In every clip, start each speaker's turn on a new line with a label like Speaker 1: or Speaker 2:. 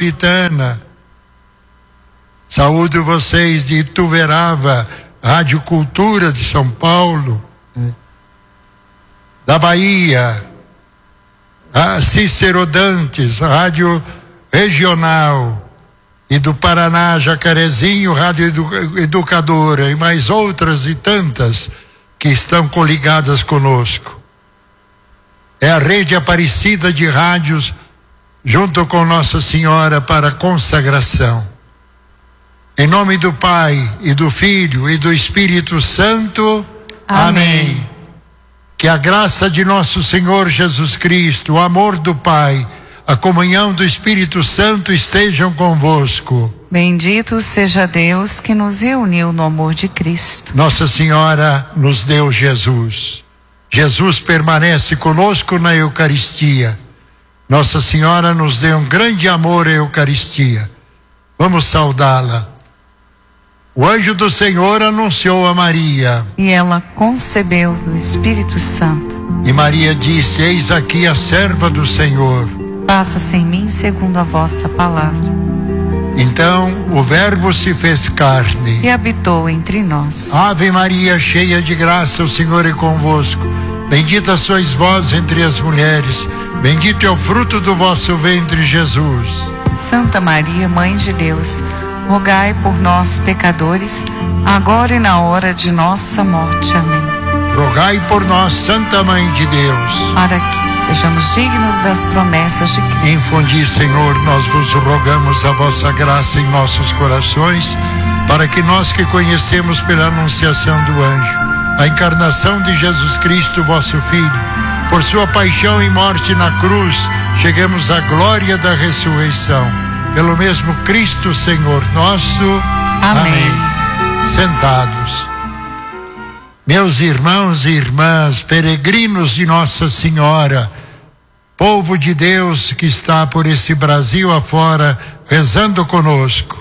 Speaker 1: Metropolitana. Saúdo vocês de Ituverava, Rádio Cultura de São Paulo, da Bahia, a Cícero Dantes, Rádio Regional, e do Paraná, Jacarezinho, Rádio Educadora, e mais outras e tantas que estão coligadas conosco. É a rede Aparecida de rádios, junto com Nossa Senhora para a consagração. Em nome do Pai, e do Filho, e do Espírito Santo. Amém. Que a graça de nosso Senhor Jesus Cristo, o amor do Pai, a comunhão do Espírito Santo estejam convosco.
Speaker 2: Bendito seja Deus que nos reuniu no amor de Cristo.
Speaker 1: Nossa Senhora nos deu Jesus. Jesus permanece conosco na Eucaristia. Nossa Senhora nos deu um grande amor à Eucaristia. Vamos saudá-la. O anjo do Senhor anunciou a Maria.
Speaker 2: E ela concebeu do Espírito Santo.
Speaker 1: E Maria disse: eis aqui a serva do Senhor.
Speaker 2: Faça-se em mim segundo a vossa palavra.
Speaker 1: Então o Verbo se fez carne
Speaker 2: e habitou entre nós.
Speaker 1: Ave Maria, cheia de graça, o Senhor é convosco. Bendita sois vós entre as mulheres. Bendito é o fruto do vosso ventre, Jesus.
Speaker 2: Santa Maria, Mãe de Deus, rogai por nós, pecadores, agora e na hora de nossa morte. Amém.
Speaker 1: Rogai por nós, Santa Mãe de Deus,
Speaker 2: para que sejamos dignos das promessas de Cristo.
Speaker 1: Infundi, Senhor, nós vos rogamos a vossa graça em nossos corações, para que nós que conhecemos pela anunciação do anjo a encarnação de Jesus Cristo, vosso Filho, por sua paixão e morte na cruz, chegamos à glória da ressurreição. Pelo mesmo Cristo, Senhor nosso.
Speaker 2: Amém.
Speaker 1: Sentados. Meus irmãos e irmãs, peregrinos de Nossa Senhora, povo de Deus que está por esse Brasil afora, rezando conosco.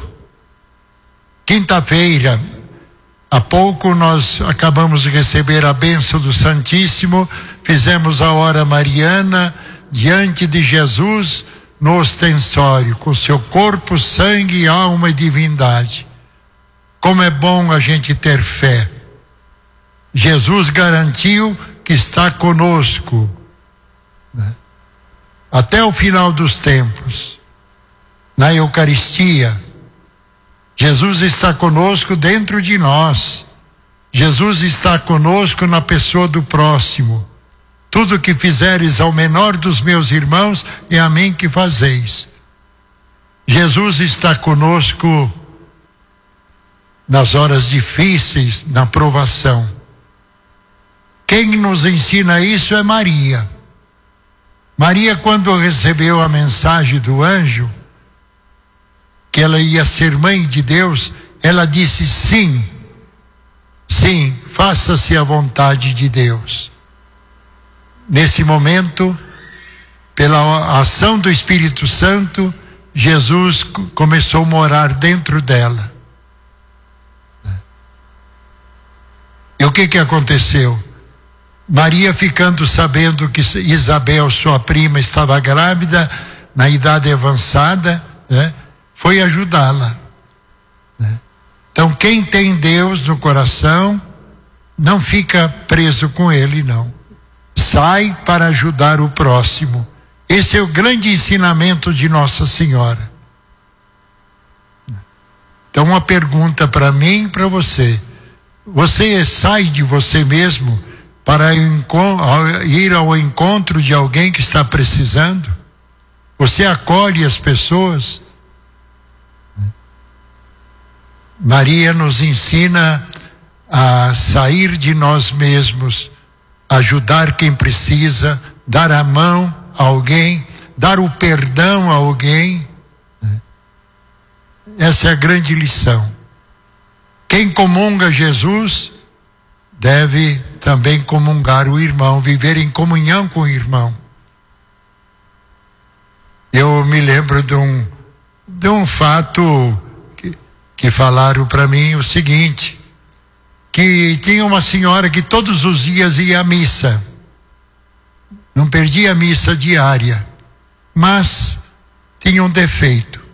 Speaker 1: Quinta-feira, há pouco nós acabamos de receber a bênção do Santíssimo, fizemos a hora mariana diante de Jesus no ostensório, com seu corpo, sangue, alma e divindade. Como é bom a gente ter fé. Jesus garantiu que está conosco, né? Até o final dos tempos. Na Eucaristia, Jesus está conosco dentro de nós. Jesus está conosco na pessoa do próximo. Tudo que fizeres ao menor dos meus irmãos, é a mim que fazeis. Jesus está conosco nas horas difíceis, na provação. Quem nos ensina isso é Maria. Maria, quando recebeu a mensagem do anjo, que ela ia ser mãe de Deus, ela disse sim. Sim, faça-se a vontade de Deus. Nesse momento, pela ação do Espírito Santo, Jesus começou a morar dentro dela. E o que aconteceu? Maria, ficando sabendo que Isabel, sua prima, estava grávida, na idade avançada, né, foi ajudá-la. Né? Então, quem tem Deus no coração, não fica preso com ele, não. Sai para ajudar o próximo. Esse é o grande ensinamento de Nossa Senhora. Então, uma pergunta para mim e para você. Você sai de você mesmo para ir ao encontro de alguém que está precisando? Você acolhe as pessoas? Maria nos ensina a sair de nós mesmos, ajudar quem precisa, dar a mão a alguém, dar o perdão a alguém. Essa é a grande lição. Quem comunga Jesus deve também comungar o irmão, viver em comunhão com o irmão. Eu me lembro de um fato que falaram para mim o seguinte, que tinha uma senhora que todos os dias ia à missa, não perdia a missa diária, mas tinha um defeito.